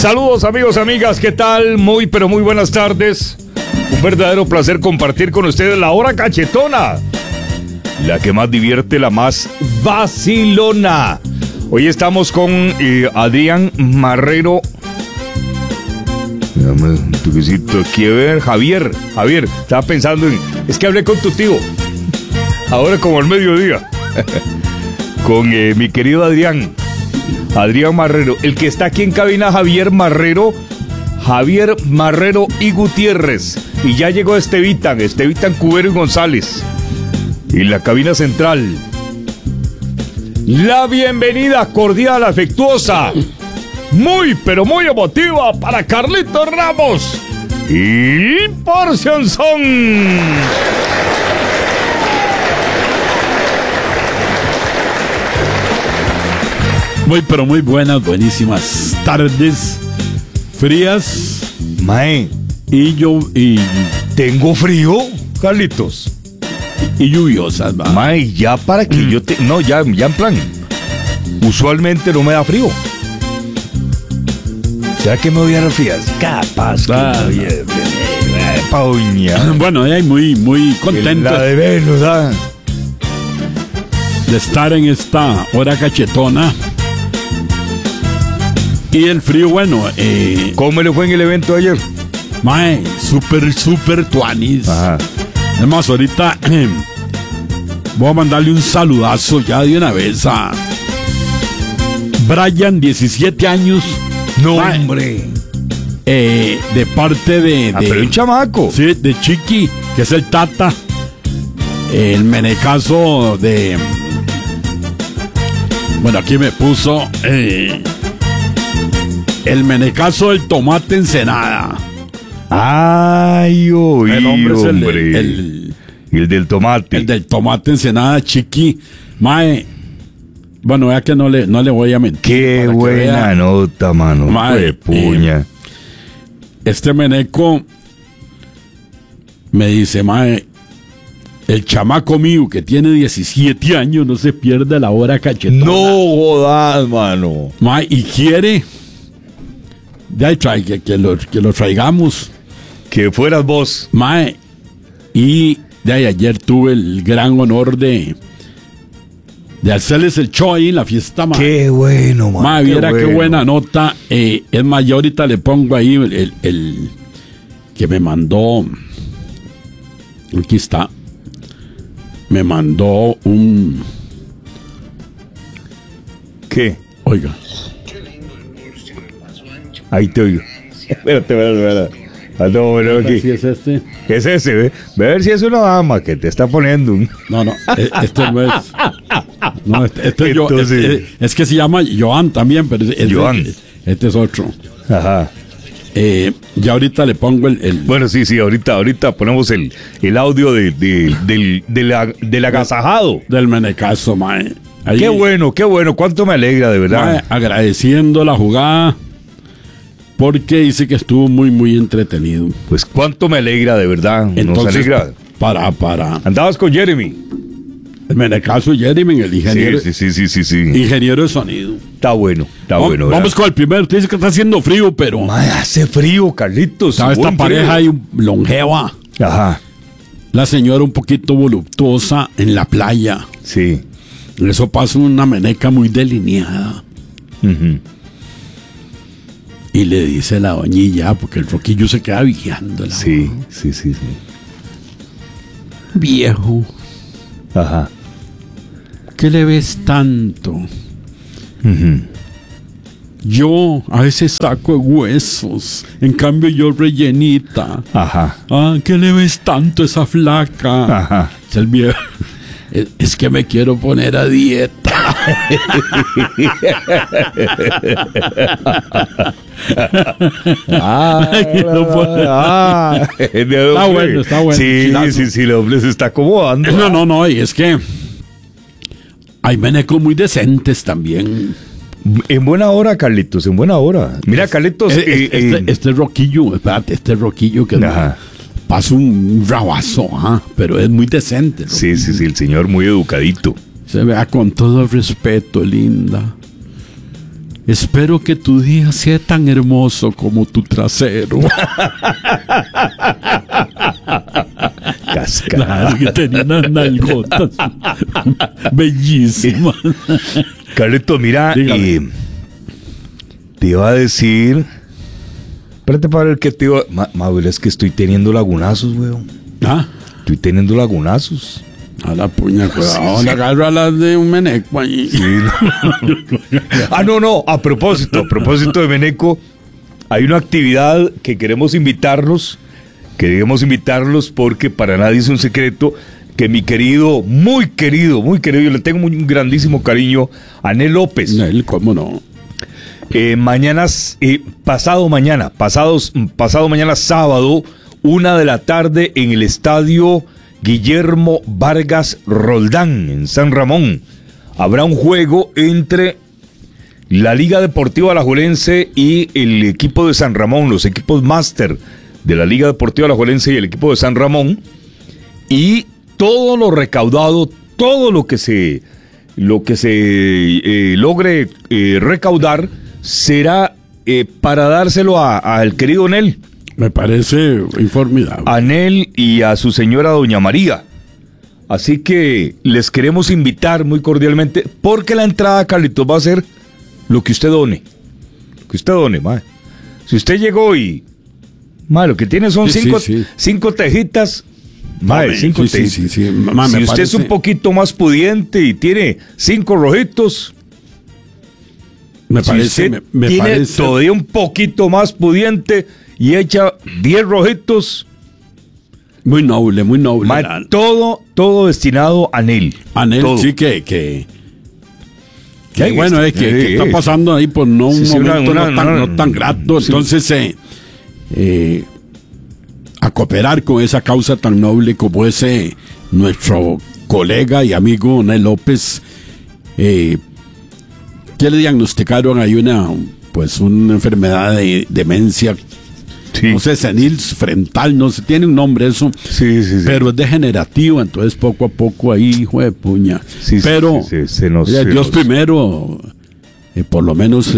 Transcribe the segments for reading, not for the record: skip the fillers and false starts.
Saludos amigos, amigas, ¿qué tal? Muy pero muy buenas tardes. Un verdadero placer compartir con ustedes la hora cachetona, la que más divierte, la más vacilona. Hoy estamos con Adrián Marrero. Dame un toquecito aquí, a ver, Javier, estaba pensando en... Es que hablé con tu tío, ahora como al mediodía, con mi querido Adrián Marrero. El que está aquí en cabina, Javier Marrero y Gutiérrez. Y ya llegó Estevitan Cubero y González. Y la cabina central, la bienvenida cordial, afectuosa, muy pero muy emotiva para Carlitos Ramos y Porción Son. Muy pero muy buenísimas tardes, frías. Mae, y tengo frío, Carlitos. Y lluviosas, va. Mae, ya para que yo te... No, ya en plan, usualmente no me da frío. ¿Será que me voy a dar frías? Capaz que pauña. Bueno, ahí muy contento la de Venus, de estar en esta hora cachetona. Y el frío, bueno, ¿cómo le fue en el evento de ayer? Mae, súper tuanis. Ajá. Además, ahorita voy a mandarle un saludazo ya de una vez a Brian, 17 años. No, mae, hombre. De parte de pero un chamaco. Sí, de Chiqui, que es el Tata. El menecazo de... Bueno, aquí me puso... el menecazo del tomate Ensenada. Ay, el hombre es el del tomate. El del tomate Ensenada, Chiqui. Mae, bueno, vea que no le voy a mentir. Qué buena nota, mano. Mae, de puña. Este meneco me dice, mae, el chamaco mío que tiene 17 años no se pierde la hora cachetona. No jodas, mano. Mae, y quiere... Ya que lo traigamos. Que fueras vos. Mae, y de ahí ayer tuve el gran honor de hacerles el show ahí en la fiesta, mae. Qué bueno, mae. Mae, viera qué buena nota. Es más, yo ahorita le pongo ahí el que me mandó. Aquí está. Me mandó un... ¿Qué? Oiga. Ahí te oigo. Espérate. Ah, no, bueno, aquí. ¿Sí es este? ¿Qué es ese, ve? Ve a ver si es una dama que te está poniendo un... No, este no es. No, este es yo. Entonces... Es que se llama Joan también, pero Joan. Este es otro. Ajá. Ya ahorita le pongo el... Bueno, sí, ahorita ponemos el audio del agasajado. Del menecazo, mae. Ahí, qué bueno, cuánto me alegra, de verdad. Mae, agradeciendo la jugada, porque dice que estuvo muy entretenido. Pues cuánto me alegra, de verdad. Entonces, nos alegra. Para... Andabas con Jeremy. El menecazo Jeremy, el ingeniero. Sí. Ingeniero de sonido. Está bueno. Vamos con el primero. Usted dice que está haciendo frío, pero... Mae, hace frío, Carlitos. ¿Sabe esta pareja ahí longeva? Ajá. La señora un poquito voluptuosa en la playa. Sí. Eso pasa una meneca muy delineada. Uh-huh. Y le dice la doñilla, porque el roquillo se queda vigilándola. Sí. Viejo. Ajá. ¿Qué le ves tanto? Uh-huh. Yo a veces saco huesos, en cambio yo rellenita. Ajá. Ah, ¿qué le ves tanto a esa flaca? Ajá. Es el viejo. Es que me quiero poner a dieta. Está bueno. Sí, el hombre se está acomodando. No, y es que hay menecos muy decentes también. En buena hora, Carlitos, en buena hora. Mira, Carlitos. Este roquillo, espérate, que pasa un rabazo, pero es muy decente. Sí, el señor muy educadito. Se vea con todo respeto, linda. espero que tu día sea tan hermoso como tu trasero. Claro que tenía unas nalgotas bellísimas. Carlito, mira, te iba a decir. Espérate para ver qué te iba. Mabel, es que estoy teniendo lagunazos, weón. ¿Ah? Estoy teniendo lagunazos. A la puña, cuidado, le agarro a las de un meneco ahí. Sí. No. A propósito de Meneco, hay una actividad que queremos invitarlos porque para nadie es un secreto que mi querido, muy querido, yo le tengo un grandísimo cariño a Anel López. Él, ¿cómo no? Pasado mañana, sábado, 1 de la tarde, en el estadio Guillermo Vargas Roldán, en San Ramón, habrá un juego entre la Liga Deportiva Alajuelense y el equipo de San Ramón, los equipos máster de la Liga Deportiva Alajuelense y el equipo de San Ramón, y todo lo recaudado, todo lo que se logre recaudar será para dárselo al querido Anel. Me parece formidable. A Anel y a su señora doña María. Así que les queremos invitar muy cordialmente, porque la entrada, Carlitos, va a ser lo que usted done. Lo que usted done, mae. Si usted llegó y lo que tiene son cinco tejitas, mae, 5 tejitas. Sí. Si usted es un poquito más pudiente y tiene 5 rojitos, me parece todavía un poquito más pudiente y echa 10 rojitos. Muy noble. Todo destinado a Anel. Anel, todo. Sí, que bueno, es que está pasando ahí por un momento no tan grato. Sí. Entonces, a cooperar con esa causa tan noble como ese nuestro colega y amigo Anel López, que le diagnosticaron ahí una enfermedad de demencia. Sí. No sé, senil frontal, no sé, tiene un nombre eso. Sí. Pero es degenerativo, entonces poco a poco ahí, hijo de puña. Sí, pero Dios primero, por lo menos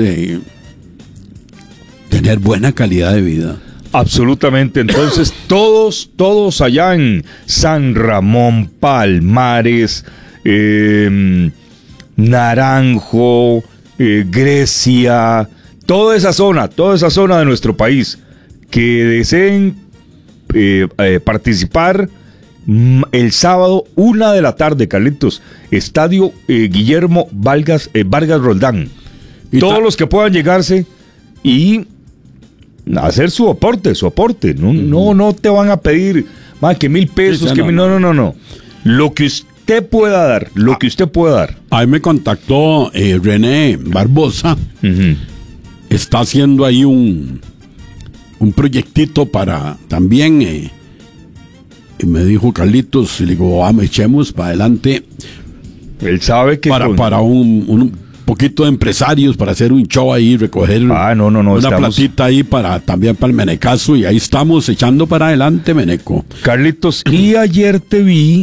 tener buena calidad de vida. Absolutamente. Entonces todos allá en San Ramón, Palmares, Naranjo, Grecia, toda esa zona de nuestro país que deseen participar el sábado 1 de la tarde, Carlitos, estadio Guillermo Vargas Roldán. Todos los que puedan llegarse y hacer su aporte. No te van a pedir más que 1,000 pesos. No. Lo que usted pueda dar, Ahí me contactó René Barbosa. Está haciendo ahí un proyectito para también, y me dijo Carlitos, y le digo, echemos para adelante. Él sabe que para un poquito de empresarios, para hacer un show ahí, recoger una platita ahí también para el Menecazo, y ahí estamos echando para adelante, Meneco. Carlitos, y ayer te vi,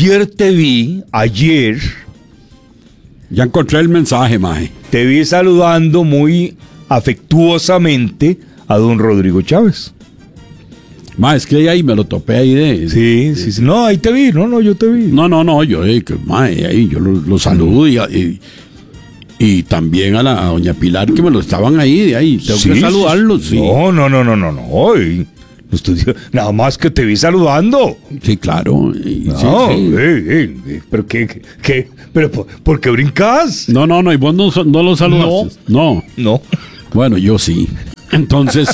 ya encontré el mensaje, maje. Te vi saludando muy afectuosamente a don Rodrigo Chávez. Es que ahí me lo topé ahí de... Sí. No, ahí te vi. Yo te vi. No, yo ahí yo lo saludo y también a doña Pilar, que me lo estaban ahí, de ahí. Tengo que saludarlos, sí. No. Nada más que te vi saludando. Sí, claro. Pero ¿qué? ¿Pero por qué brincas? No, y vos no lo saludas. No. Bueno, yo sí. Entonces,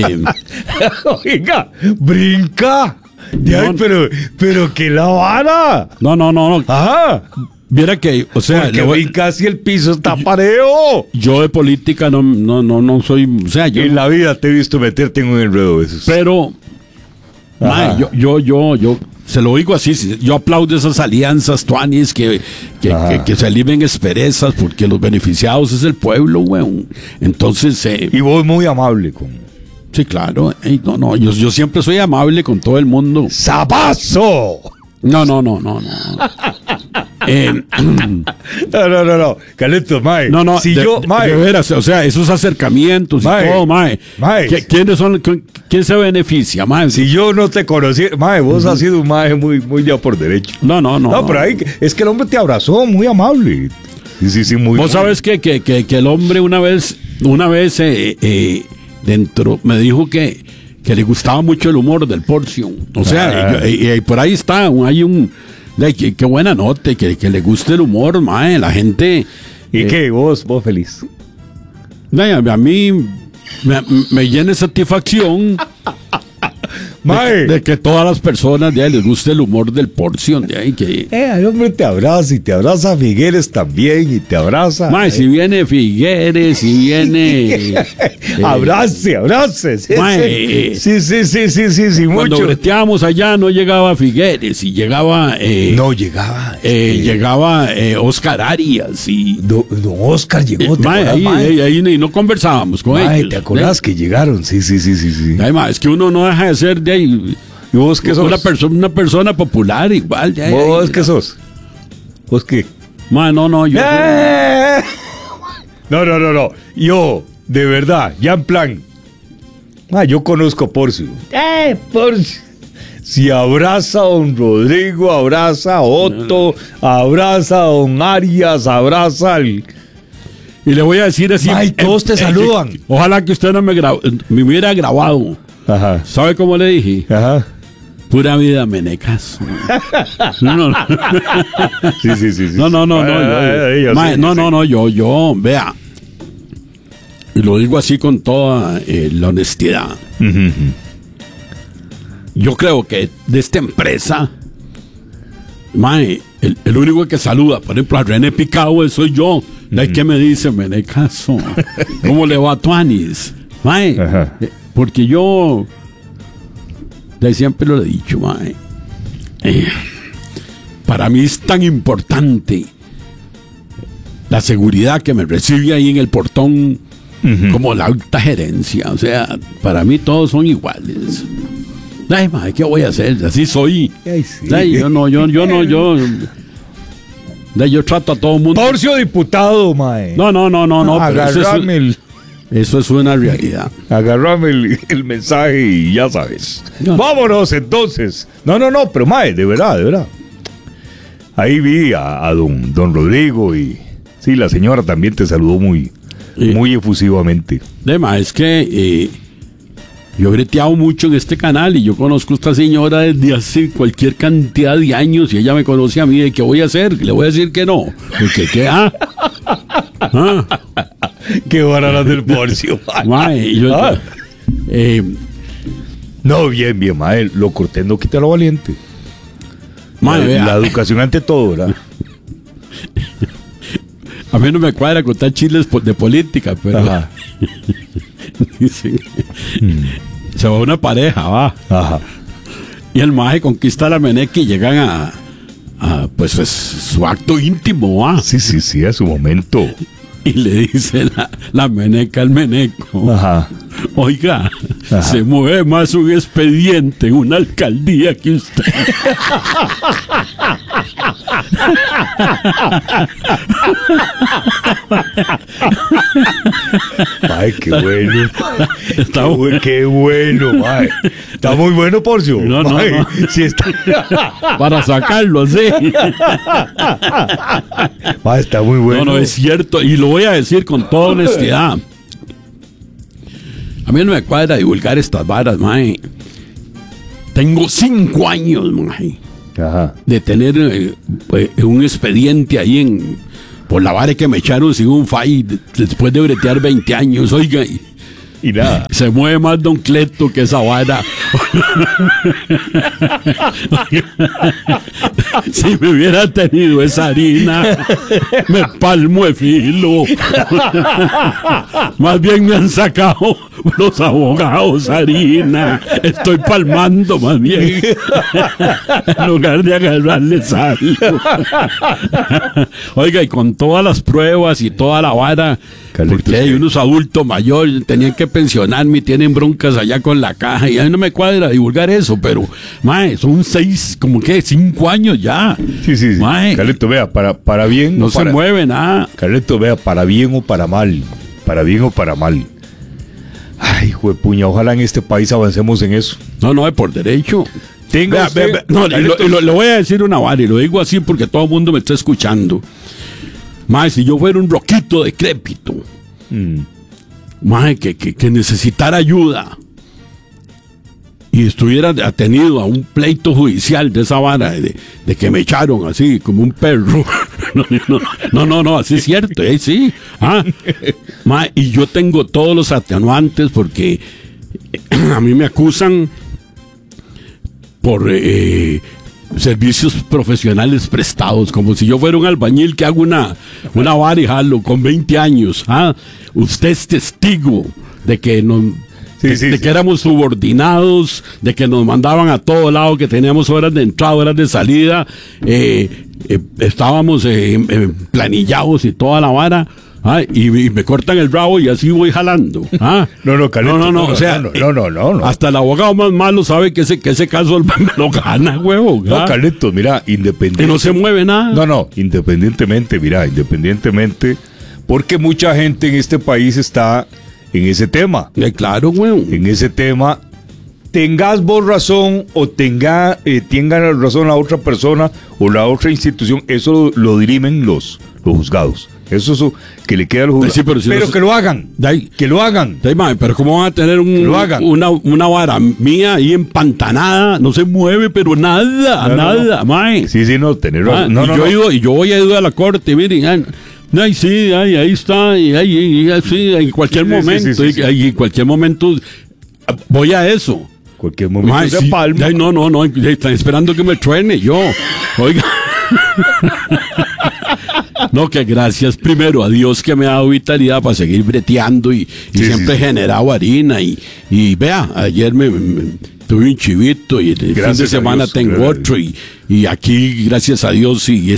oiga, brinca. Ay, pero que la vara. No. Ajá. Viera que, o sea, porque brincas y el piso está pareo. Yo de política no soy, o sea, yo en la vida te he visto meterte en un enredo de esos. Pero yo se lo digo así, yo aplaudo esas alianzas tuanis que se aliven esperezas, porque los beneficiados es el pueblo, weón. Entonces, y vos muy amable con... Sí, claro. Yo siempre soy amable con todo el mundo. ¡Sabazo! No. No. Carlitos, mae. No, Si mae. de veras, o sea, esos acercamientos Mae. y todo, mae. Mae. ¿Quién se beneficia, mae? Si yo no te conocí, mae, vos has sido un mae muy ya por derecho. No. Pero ahí, es que el hombre te abrazó, muy amable. Sí, muy Vos amable. sabes que el hombre una vez dentro me dijo que le gustaba mucho el humor del Porcio. O sea, y por ahí está, hay un... Qué buena nota, que le guste el humor, mae, la gente... ¿Y qué? Vos feliz. A mí me llena satisfacción Mae. de que todas las personas de ahí les guste el humor del Porcio. De ahí que... El hombre te abraza y te abraza Figueres también y te abraza. Mae, si viene Figueres, si viene... Abrace. Mae, Sí, cuando mucho. breteábamos allá no llegaba Figueres y llegaba... No llegaba. llegaba Oscar Arias y... Don Oscar llegó. ¿te mae, acordás, mae? ahí no conversábamos con Mae, ellos. ¿te acordás que llegaron? Sí. Ay, mae, es que uno no deja de ser de ahí... ¿Y vos qué sos? Una persona popular igual. De ahí, ¿Vos qué sos? ¿Vos qué? Mae, no, yo... No. Yo, de verdad, ya en plan. Yo conozco a Porcio. Porcio. Si abraza a don Rodrigo, abraza a Otto, abraza a don Arias, abraza al... Y le voy a decir así... Ay, todos te saludan. Ojalá que usted no me hubiera grabado. Ajá. ¿Sabe cómo le dije? Ajá. Pura vida, menecazo. No. Sí. Yo, vea. Y lo digo así con toda la honestidad. Yo creo que de esta empresa, mae, el único que saluda, por ejemplo, a René Picao, soy yo. ¿Qué me dice, menecazo? ¿Cómo le va a Tuanis? Mae, porque yo siempre lo he dicho, mae. Para mí es tan importante la seguridad que me recibe ahí en el portón como la alta gerencia. O sea, para mí todos son iguales. Ay, mae, ¿qué voy a hacer? Así soy. Ay, sí. Ay, yo trato a todo el mundo. Porcio diputado, mae. No. Pero Eso es una realidad. Agarrame el mensaje y ya sabes. No. Vámonos entonces. No, pero mae, de verdad. Ahí vi a don Rodrigo y sí, la señora también te saludó muy efusivamente. Dema, es que yo he breteado mucho en este canal y yo conozco a esta señora desde hace cualquier cantidad de años y ella me conoce a mí. ¿De qué voy a hacer? Le voy a decir que no. Porque qué, Qué baratas del Porcio. Mae, No, bien, mae. Lo cortés no quita lo valiente. mae, vea, La educación ante todo, ¿verdad? a mí no me cuadra contar chiles de política, pero Ajá. dicen, se va una pareja, va. Ajá. Y el maje conquista a la meneca y llegan a pues su acto íntimo, va. Sí, a su momento. Y le dice la meneca al meneco. Ajá. Oiga, Ajá. se mueve más un expediente en una alcaldía que usted. Ay, qué bueno. Está Qué bueno, mae. Está muy bueno, Porcio. No. Mae, sí está. para sacarlo, sí. Mae, está muy bueno. No, es cierto. Y lo voy a decir con toda honestidad. A mí no me cuadra divulgar estas varas, mae. Tengo 5 años, mae, Ajá. de tener un expediente ahí por la vara que me echaron sin un FAI después de bretear 20 años, oiga. Y nada. Se mueve más Don Cleto que esa vara. Si me hubiera tenido esa harina, me palmo de filo. Más bien me han sacado los abogados, harina. Estoy palmando más bien. En lugar de agarrarles algo. Oiga, y con todas las pruebas y toda la vara, Carlitos, porque hay unos adultos mayores, tenían que pensionarme y tienen broncas allá con la caja. Y a mí no me cuadra divulgar eso, pero, mae, son 5 años ya. Sí. Mae, Carlito, vea, para bien. no o se para, mueve nada. Carlito, vea, para bien o para mal. Para bien o para mal. Ay, hijo de puña, ojalá en este país avancemos en eso. No, es por derecho. Tenga usted, Vea, no, le voy a decir una vara, y lo digo así porque todo el mundo me está escuchando. Mae, si yo fuera un roquito decrépito, mae, que necesitara ayuda y estuviera atenido a un pleito judicial de esa vara de que me echaron así como un perro. No, así es cierto, sí. Mae, y yo tengo todos los atenuantes porque a mí me acusan por servicios profesionales prestados, como si yo fuera un albañil que hago una vara y jalo con 20 años. Usted es testigo de que que éramos subordinados, de que nos mandaban a todo lado, que teníamos horas de entrada, horas de salida, estábamos planillados y toda la vara. Y me cortan el rabo y así voy jalando. No, Carlito, no, o sea, no. hasta el abogado más malo sabe que ese caso me lo gana, huevo. No, Carlito, mira, independientemente. Y no se mueve nada. No, independientemente, porque mucha gente en este país está en ese tema. Claro, huevo. En ese tema, tengas vos razón o tenga razón la otra persona o la otra institución, eso lo dirimen los juzgados. Eso es que le queda a los juzgados. Sí, pero que lo hagan. Que lo hagan. Pero ¿cómo van a tener una vara mía ahí empantanada? No se mueve, pero nada, mae. Sí, no, tener razón. Yo voy a ir a la corte, miren. Ahí está. Sí, en cualquier momento. Y en cualquier momento voy a eso. Cualquier momento se palma. No, están esperando que me truene yo. Oiga. No, que gracias primero a Dios que me ha dado vitalidad para seguir breteando y siempre he generado harina y vea, ayer me tuve un chivito y el fin de semana tengo otro y aquí gracias a Dios y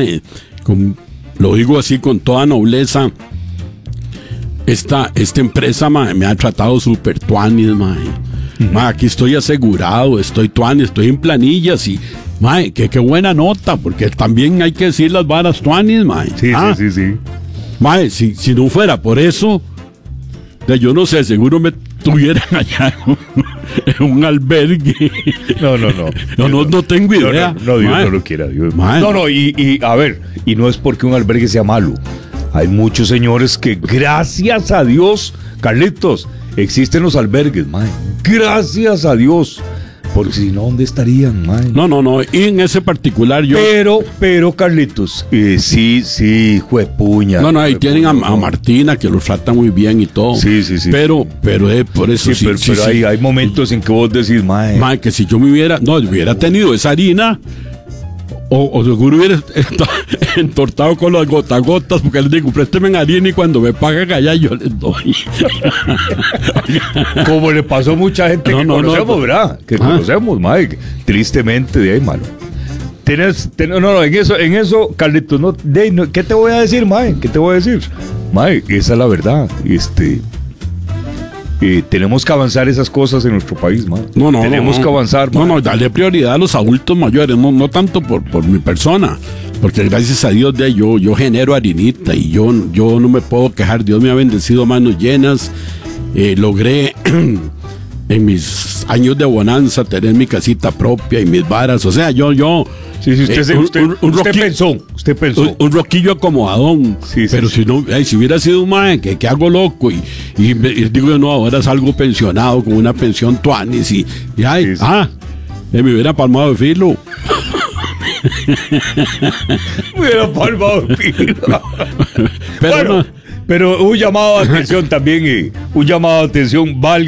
lo digo así con toda nobleza, esta empresa me ha tratado súper tuanis, aquí estoy asegurado, estoy tuanis, estoy en planillas y qué buena nota, porque también hay que decir las varas tuanis, Sí. Si no fuera por eso, yo no sé, seguro me tuvieran allá en un albergue. No tengo idea. No, Dios no lo quiera. Y a ver, y no es porque un albergue sea malo. Hay muchos señores que, gracias a Dios, Carlitos, existen los albergues, gracias a Dios. Porque si no, ¿dónde estarían, mae? No. Y en ese particular yo... Pero Carlitos, sí, juepuña. Ahí tienen a Martina, que lo trata muy bien y todo. Sí. Pero por eso sí. Pero hay momentos en que vos decís, mae, que si yo hubiera tenido esa harina... O seguro hubiera entortado con las gotas, porque les digo, présteme harina y cuando me pagan allá yo les doy. Como le pasó a mucha gente que conocemos, ¿verdad? Que conocemos, Mike. Tristemente, de ahí, mano. En eso, Carlitos, ¿qué te voy a decir, Mike? ¿Qué te voy a decir? Mike, esa es la verdad. Tenemos que avanzar esas cosas en nuestro país, man. Tenemos que avanzar, man. Darle prioridad a los adultos mayores, no tanto por mi persona, porque gracias a Dios yo genero harinita y yo no me puedo quejar. Dios me ha bendecido manos llenas. Logré en mis años de bonanza tener mi casita propia y mis varas. O sea, usted pensó. Un roquillo acomodadón. Pero si hubiera sido un mae que hago loco y digo yo, no, ahora salgo pensionado con una pensión tuanis me hubiera palmado de filo. Me hubiera palmado de filo. Pero un llamado de atención también, valga